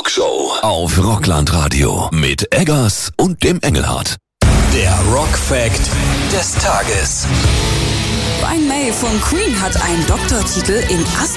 Rockshow auf Rockland-Radio mit Eggers und dem Engelhardt. Der Rock-Fact des Tages. Brian May von Queen hat einen Doktortitel in